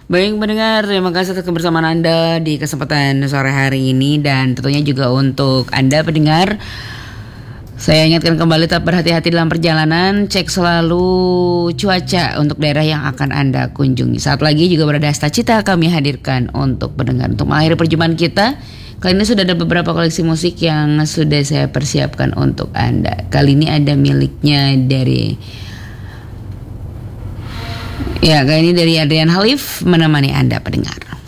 Baik pendengar, terima kasih atas kebersamaan Anda di kesempatan sore hari ini. Dan tentunya juga untuk Anda pendengar, saya ingatkan kembali tetap berhati-hati dalam perjalanan. Cek selalu cuaca untuk daerah yang akan Anda kunjungi. Saat lagi juga berada Asta Cita kami hadirkan untuk pendengar. Untuk mengakhiri perjumpaan kita, kali ini sudah ada beberapa koleksi musik yang sudah saya persiapkan untuk Anda. Kali ini ada miliknya kali ini dari Adrian Halif menemani Anda pendengar.